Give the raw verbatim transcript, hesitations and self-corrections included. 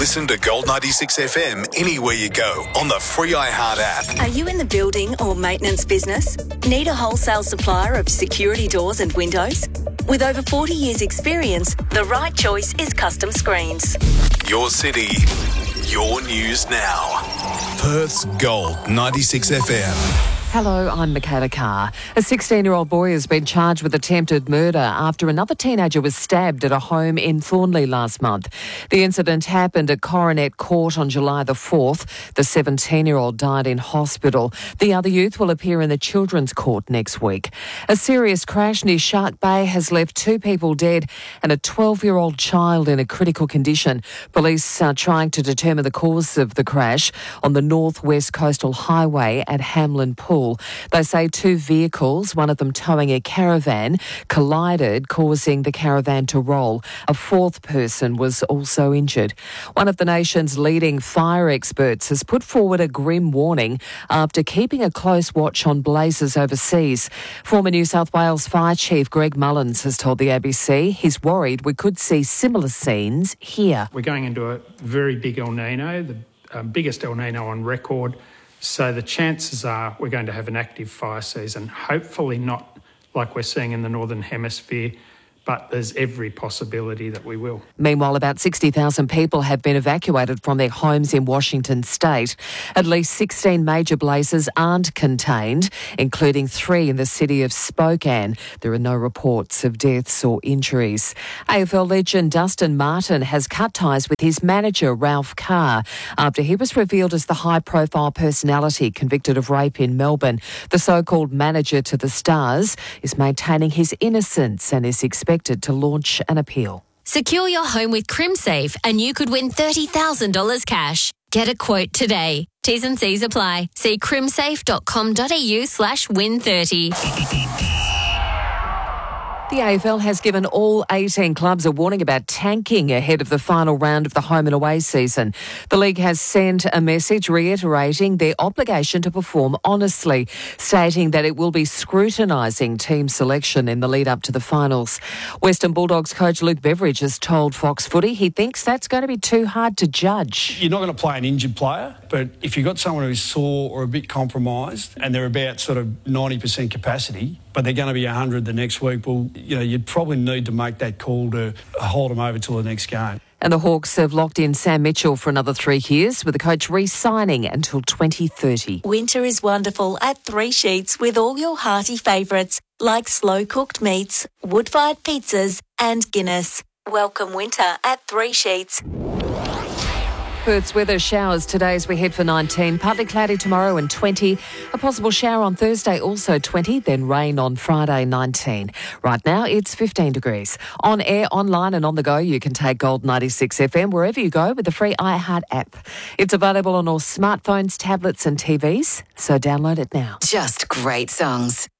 Listen to Gold ninety-six F M anywhere you go on the free iHeart app. Are you in the building or maintenance business? Need a wholesale supplier of security doors and windows? With over forty years experience, the right choice is Custom Screens. Your city, your news now. Perth's Gold ninety-six F M. Hello, I'm Michaela Carr. A sixteen-year-old boy has been charged with attempted murder after another teenager was stabbed at a home in Thornley last month. The incident happened at Coronet Court on July the fourth. The seventeen-year-old died in hospital. The other youth will appear in the Children's Court next week. A serious crash near Shark Bay has left two people dead and a twelve-year-old child in a critical condition. Police are trying to determine the cause of the crash on the North West Coastal Highway at Hamlin Pool. They say two vehicles, one of them towing a caravan, collided, causing the caravan to roll. A fourth person was also injured. One of the nation's leading fire experts has put forward a grim warning after keeping a close watch on blazes overseas. Former New South Wales Fire Chief Greg Mullins has told the A B C he's worried we could see similar scenes here. We're going into a very big El Nino, the uh, biggest El Nino on record. So the chances are we're going to have an active fire season, hopefully not like we're seeing in the Northern Hemisphere, but there's every possibility that we will. Meanwhile, about sixty thousand people have been evacuated from their homes in Washington state. At least sixteen major blazes aren't contained, including three in the city of Spokane. There are no reports of deaths or injuries. A F L legend Dustin Martin has cut ties with his manager, Ralph Carr, after he was revealed as the high-profile personality convicted of rape in Melbourne. The so-called manager to the Stars is maintaining his innocence and is expected to launch an appeal. Secure your home with CrimSafe and you could win thirty thousand dollars cash. Get a quote today. T's and C's apply. See crimsafe.com.au slash win 30. The A F L has given all eighteen clubs a warning about tanking ahead of the final round of the home and away season. The league has sent a message reiterating their obligation to perform honestly, stating that it will be scrutinising team selection in the lead up to the finals. Western Bulldogs coach Luke Beveridge has told Fox Footy he thinks that's going to be too hard to judge. You're not going to play an injured player, but if you've got someone who's sore or a bit compromised and they're about sort of ninety percent capacity, but they're going to be one hundred the next week, well, you know, you'd probably need to make that call to hold them over till the next game. And the Hawks have locked in Sam Mitchell for another three years, with the coach re-signing until twenty thirty. Winter is wonderful at Three Sheets with all your hearty favourites like slow-cooked meats, wood-fired pizzas and Guinness. Welcome winter at Three Sheets. Perth's weather, showers today as we head for nineteen, partly cloudy tomorrow and twenty, a possible shower on Thursday also twenty, then rain on Friday nineteen. Right now it's fifteen degrees. On air, online and on the go, you can take Gold ninety-six F M wherever you go with the free iHeart app. It's available on all smartphones, tablets and T Vs, so download it now. Just great songs.